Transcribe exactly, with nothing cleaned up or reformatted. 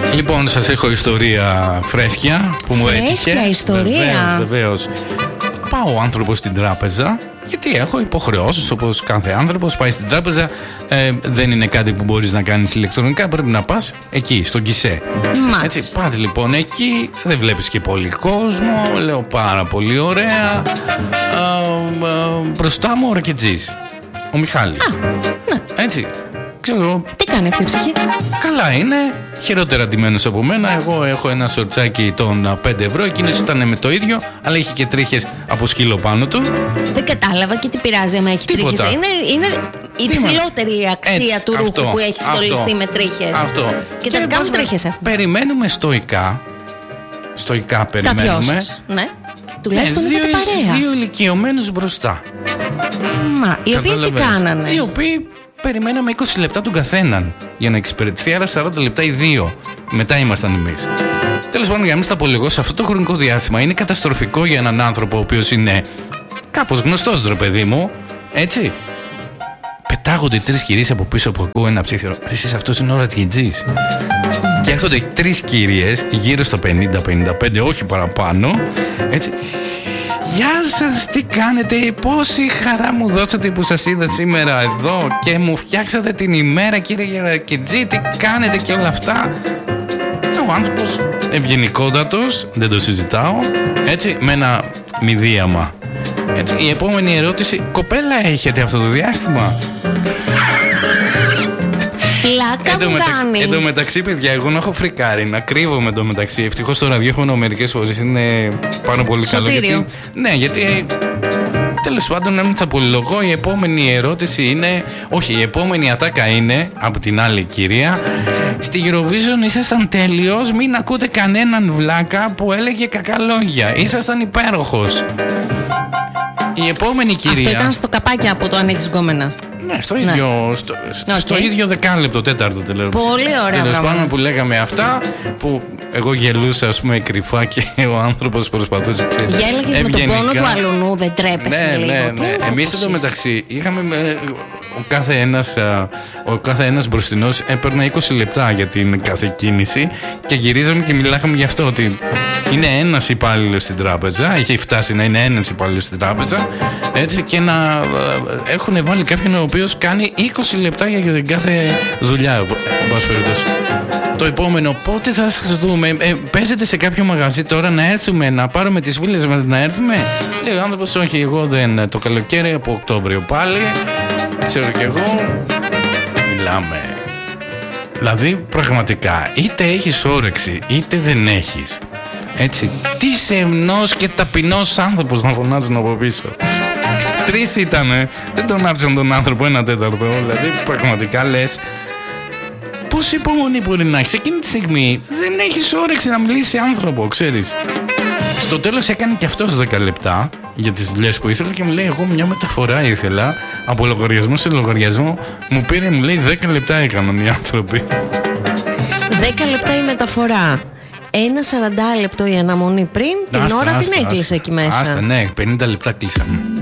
Λοιπόν, σας έχω ιστορία φρέσκια που μου έτυχε. Φρέσκια ιστορία. Βεβαίως, βεβαίως. Πάω ο άνθρωπος στην τράπεζα, γιατί έχω υποχρεώσεις όπως κάθε άνθρωπος. Πάει στην τράπεζα, ε, δεν είναι κάτι που μπορείς να κάνεις ηλεκτρονικά, πρέπει να πας εκεί, στον γκισέ. Έτσι, πάτε λοιπόν εκεί, δεν βλέπεις και πολύ κόσμο, λέω πάρα πολύ ωραία. Ε, ε, μπροστά μου ο Ρακετζής, ο Μιχάλης. Α, ναι. Έτσι. Ξέρω, τι κάνει αυτή η ψυχή? Καλά είναι, χειρότερα ντυμένος από μένα. Εγώ έχω ένα σορτσάκι των πέντε ευρώ. Εκείνος ήταν με το ίδιο, αλλά είχε και τρίχες από σκύλο πάνω του. Δεν κατάλαβα και τι πειράζει άμα έχει τρίχες. Είναι, είναι η υψηλότερη αξία έτσι, του ρούχου αυτό, που έχει στολιστεί με τρίχες. Αυτό. Και τελικά μου τρίχες. Περιμένουμε στοικά. Στοικά περιμένουμε. Ναι. Τουλάχιστον ναι, είχατε δύο, παρέα. Δύο ηλικιωμένους μπροστά. Μα, οι οποίοι τι κάνανε? Οι οποίοι περιμέναμε είκοσι λεπτά τον καθέναν για να εξυπηρετηθεί, άρα σαράντα λεπτά οι δύο. Μετά ήμασταν εμείς. Τέλος πάντων, για να μην στα πω λίγο, σε αυτό το χρονικό διάστημα είναι καταστροφικό για έναν άνθρωπο ο οποίος είναι κάπως γνωστός, ρε παιδί μου. Έτσι. Πετάγονται τρεις κυρίες από πίσω που ακούω ένα ψήθυρο. Εσείς αυτός είναι ο Ρακετζής. Και έρχονται τρεις κυρίες γύρω στα πενήντα πενήντα πέντε, όχι παραπάνω. Έτσι. Γεια σας, τι κάνετε, πόση χαρά μου δώσατε που σας είδα σήμερα εδώ και μου φτιάξατε την ημέρα, κύριε Ρακετζή, τι κάνετε και όλα αυτά. Ο άνθρωπος ευγενικότατος, δεν το συζητάω, έτσι, με ένα μηδίαμα. Έτσι, η επόμενη ερώτηση, κοπέλα έχετε αυτό το διάστημα? Πλάκα μου κάνεις. Εν τω μεταξύ, παιδιά, εγώ να έχω φρικάρει, να κρύβομαι εν τω μεταξύ. Ευτυχώς το ραδιόφωνο μερικές φορές είναι πάρα πολύ καλό. Γιατί, ναι, γιατί τέλος πάντων, αν θα πολυλογώ, η επόμενη ερώτηση είναι. Όχι, η επόμενη ατάκα είναι από την άλλη κυρία. Στη Eurovision ήσασταν τέλειος, μην ακούτε κανέναν βλάκα που έλεγε κακά λόγια. Ήσασταν υπέροχος. Η επόμενη κυρία. Αυτό ήταν στο καπάκι από το αν έχεις γκόμενα. Ναι, στο ίδιο, ναι. στο, okay. στο ίδιο δεκάλεπτο, τέταρτο τελείως. Πολύ ωραία. Τέλος πάντων που λέγαμε αυτά, που εγώ γελούσα, ας πούμε, κρυφά και ο άνθρωπος προσπαθούσε, ξέρεις. Γέλαγες με τον πόνο του αλουνού, δεν τρέπεσαι ναι, λίγο? Ναι, ναι. Εμείς εδώ μεταξύ είχαμε, ο κάθε ένας, ο κάθε ένας μπροστινός έπαιρνε είκοσι λεπτά για την κάθε κίνηση και γυρίζαμε και μιλάγαμε γι' αυτό, ότι είναι ένας υπάλληλος στην τράπεζα, είχε φτάσει να είναι ένας υπάλληλος στην τράπεζα, έτσι, και να έχουν βάλει κάποιον ο οποίος κάνει είκοσι λεπτά για την κάθε δουλειά. Το επόμενο, πότε θα σας δούμε? Ε, παίζετε σε κάποιο μαγαζί τώρα να έρθουμε, να πάρουμε τις φίλες μας να έρθουμε? Λέει ο άνθρωπος, όχι, εγώ δεν. Το καλοκαίρι από Οκτώβριο πάλι, ξέρω κι εγώ. Μιλάμε. Δηλαδή πραγματικά, είτε έχεις όρεξη είτε δεν έχεις. Έτσι, τι σεμνός και ταπεινός άνθρωπος να φωνάζουν από πίσω. Τρεις ήτανε, δεν τον άφησαν τον άνθρωπο ένα τέταρτο. Δηλαδή πραγματικά λες, πόση υπομονή μπορεί να έχεις? Εκείνη τη στιγμή δεν έχεις όρεξη να μιλήσει άνθρωπο, ξέρεις. Στο τέλος έκανε και αυτός δέκα λεπτά για τις δουλειές που ήθελε και μου λέει, εγώ μια μεταφορά ήθελα από λογαριασμό σε λογαριασμό. Μου πήρε, μου λέει, δέκα λεπτά έκαναν οι άνθρωποι. δέκα λεπτά η μεταφορά. Ένα σαράντα λεπτό η αναμονή πριν, την άστα, ώρα άστα, την έκλεισε άστα, εκεί μέσα. Άστα, ναι, πενήντα λεπτά κλείσαμε.